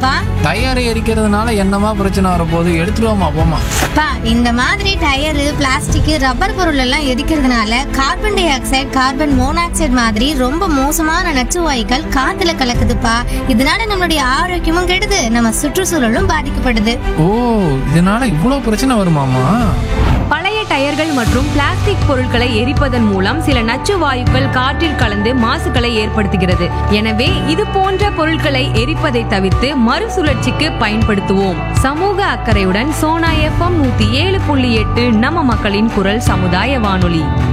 போகுதுப்பா. Tyre எரிக்கிறதுனால என்னமா பிரச்சனை வரப்போகுது? எடுத்துருவோமா போமா. பா, இந்த மாதிரி டயரு, பிளாஸ்டிக், ரப்பர் பொருள் எல்லாம் எரிக்கிறதுனால carbon di oxide, carbon monoxide மாதிரி ரொம்ப மோசமான நச்சு வாயுக்கள் காத்துல கலக்குதுப்பா. இதனால நம்மளுடைய ஆரோக்கியமும் கெடுது, நம்ம சுற்றுச்சூழலும் பாதிக்கப்படுது. ஓ, இதனால இவ்வளோ பிரச்சனை வருமாமா? பழைய டயர்கள் மற்றும் பிளாஸ்டிக் பொருட்களை எரிப்பதன் மூலம் சில நச்சு வாயுக்கள் காற்றில் கலந்து மாசுகளை ஏற்படுத்துகிறது. எனவே இது போன்ற பொருட்களை எரிப்பதை தவிர்த்து மறுசுழற்சிக்கு பயன்படுத்துவோம். சமூக அக்கறையுடன் சோனா FM 107.8 நம்ம மக்களின் குரல் சமுதாய வானொலி.